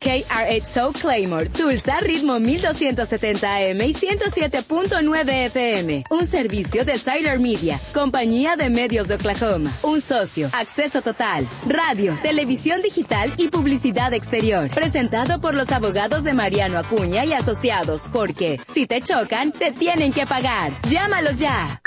KRHO Claymore, Tulsa, ritmo 1270 AM y 107.9 FM. Un servicio de Tyler Media, compañía de medios de Oklahoma. Un socio, acceso total, radio, televisión digital y publicidad exterior. Presentado por los abogados de Mariano Acuña y Asociados, porque si te chocan, te tienen que pagar. Llámalos ya.